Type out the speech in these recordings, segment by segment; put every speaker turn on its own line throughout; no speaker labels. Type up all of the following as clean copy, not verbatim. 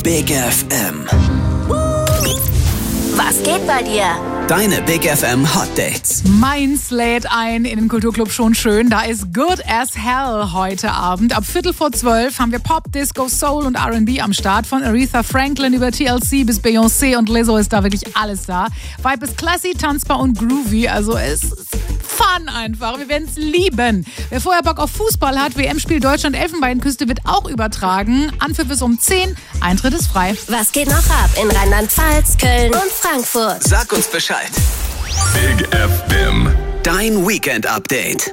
Big FM.
Was geht bei dir?
Deine Big FM Hot Dates.
Mainz lädt ein in den Kulturclub Schon Schön. Da ist Good as Hell heute Abend. Ab 11:45 haben wir Pop, Disco, Soul und R&B am Start. Von Aretha Franklin über TLC bis Beyoncé und Lizzo ist da wirklich alles da. Vibe ist classy, tanzbar und groovy. Also es ist Fun einfach. Wir werden es lieben. Wer vorher Bock auf Fußball hat, WM-Spiel Deutschland-Elfenbeinküste wird auch übertragen. Anpfiff ist um 10, Eintritt ist frei.
Was geht noch ab in Rheinland-Pfalz, Köln und Frankfurt?
Sag uns Bescheid.
Big FM.
Dein Weekend-Update.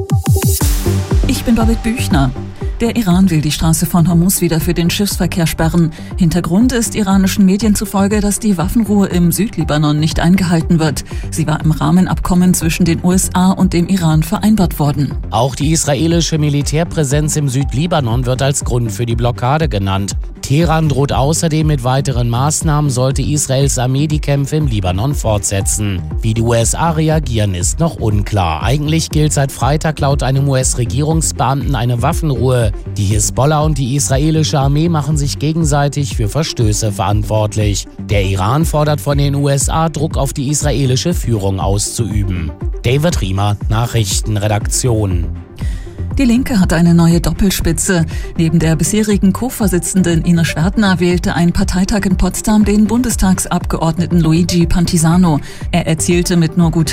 Ich bin Babette Büchner. Der Iran will die Straße von Hormuz wieder für den Schiffsverkehr sperren. Hintergrund ist iranischen Medien zufolge, dass die Waffenruhe im Südlibanon nicht eingehalten wird. Sie war im Rahmenabkommen zwischen den USA und dem Iran vereinbart worden.
Auch die israelische Militärpräsenz im Südlibanon wird als Grund für die Blockade genannt. Teheran droht außerdem mit weiteren Maßnahmen, sollte Israels Armee die Kämpfe im Libanon fortsetzen. Wie die USA reagieren, ist noch unklar. Eigentlich gilt seit Freitag laut einem US-Regierungsbeamten eine Waffenruhe. Die Hisbollah und die israelische Armee machen sich gegenseitig für Verstöße verantwortlich. Der Iran fordert von den USA, Druck auf die israelische Führung auszuüben. David Riemer, Nachrichtenredaktion.
Die Linke hat eine neue Doppelspitze. Neben der bisherigen Co-Vorsitzenden Ines Schwertner wählte ein Parteitag in Potsdam den Bundestagsabgeordneten Luigi Pantisano. Er erzielte mit nur gut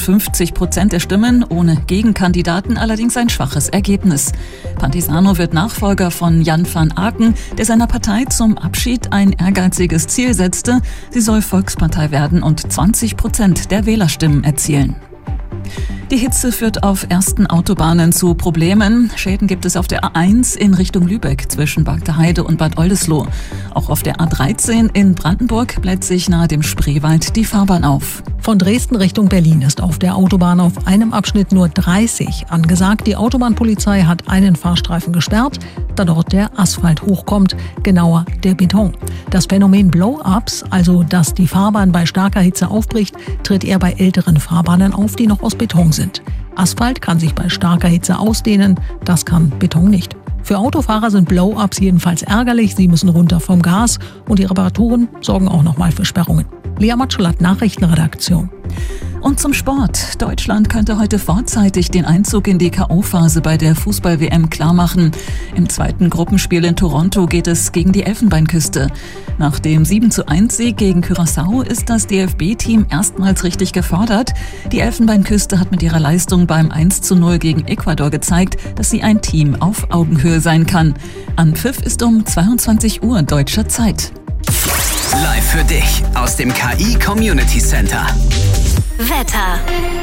53% der Stimmen, ohne Gegenkandidaten allerdings ein schwaches Ergebnis. Pantisano wird Nachfolger von Jan van Aken, der seiner Partei zum Abschied ein ehrgeiziges Ziel setzte. Sie soll Volkspartei werden und 20% der Wählerstimmen erzielen. Die Hitze führt auf ersten Autobahnen zu Problemen. Schäden gibt es auf der A1 in Richtung Lübeck zwischen Bagdeheide und Bad Oldesloe. Auch auf der A13 in Brandenburg bläht sich nahe dem Spreewald die Fahrbahn auf.
Von Dresden Richtung Berlin ist auf der Autobahn auf einem Abschnitt nur 30 angesagt. Die Autobahnpolizei hat einen Fahrstreifen gesperrt, da dort der Asphalt hochkommt, genauer der Beton. Das Phänomen Blow-ups, also dass die Fahrbahn bei starker Hitze aufbricht, tritt eher bei älteren Fahrbahnen auf, die noch aus Beton sind. Asphalt kann sich bei starker Hitze ausdehnen, das kann Beton nicht. Für Autofahrer sind Blow-ups jedenfalls ärgerlich, sie müssen runter vom Gas und die Reparaturen sorgen auch nochmal für Sperrungen. Lea Matschulat, Nachrichtenredaktion.
Und zum Sport. Deutschland könnte heute vorzeitig den Einzug in die K.O.-Phase bei der Fußball-WM klarmachen. Im zweiten Gruppenspiel in Toronto geht es gegen die Elfenbeinküste. Nach dem 7:1-Sieg gegen Curaçao ist das DFB-Team erstmals richtig gefordert. Die Elfenbeinküste hat mit ihrer Leistung beim 1:0 gegen Ecuador gezeigt, dass sie ein Team auf Augenhöhe sein kann. Anpfiff ist um 22 Uhr deutscher Zeit.
Live für dich aus dem KI Community Center.
Wetter.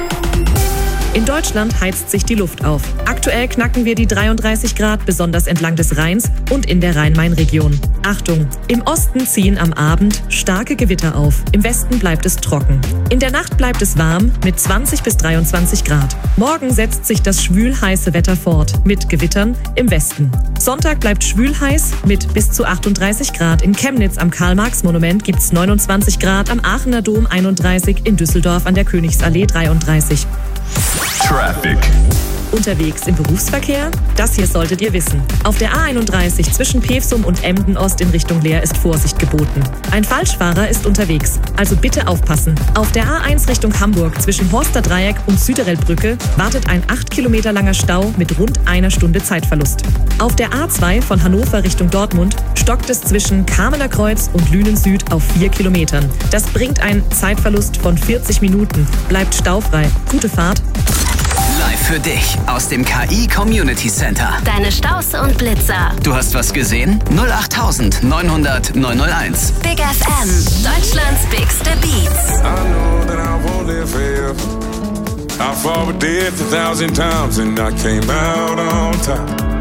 In Deutschland heizt sich die Luft auf. Aktuell knacken wir die 33 Grad, besonders entlang des Rheins und in der Rhein-Main-Region. Achtung, im Osten ziehen am Abend starke Gewitter auf. Im Westen bleibt es trocken. In der Nacht bleibt es warm mit 20 bis 23 Grad. Morgen setzt sich das schwül-heiße Wetter fort mit Gewittern im Westen. Sonntag bleibt schwül-heiß mit bis zu 38 Grad. In Chemnitz am Karl-Marx-Monument gibt's 29 Grad, am Aachener Dom 31, in Düsseldorf an der Königsallee 33.
Traffic.
Unterwegs im Berufsverkehr? Das hier solltet ihr wissen. Auf der A31 zwischen Pevsum und Emden Ost in Richtung Leer ist Vorsicht geboten. Ein Falschfahrer ist unterwegs, also bitte aufpassen. Auf der A1 Richtung Hamburg zwischen Horster Dreieck und Süderelbrücke wartet ein 8 Kilometer langer Stau mit rund einer Stunde Zeitverlust. Auf der A2 von Hannover Richtung Dortmund stockt es zwischen Kameler Kreuz und Lünen Süd auf 4 Kilometern. Das bringt einen Zeitverlust von 40 Minuten. Bleibt staufrei. Gute Fahrt.
Live für dich aus dem KI Community Center.
Deine Staus und Blitzer.
Du hast was gesehen? 08900 901.
Big FM, Deutschlands bigste Beats.
I know that I won't live forever. I fought with death 1,000 times and I came out on top.